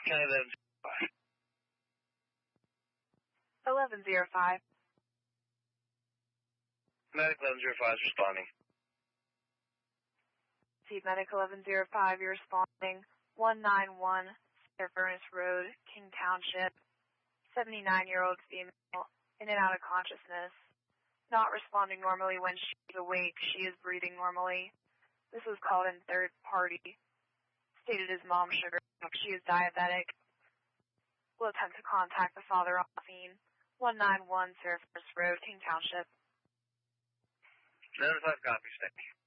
County 1105. 1105. Medic 1105 is responding. Team Medic 1105, you're responding. 191 Cedar Furnace Road, King Township. 79-year-old female, in and out of consciousness. Not responding normally when she's awake. She is breathing normally. This was called in third party. Stated as mom sugar. She is diabetic. We'll attempt to contact the father on scene. 191 Cedar Furnace Road, King Township. 1105 copies, thank you.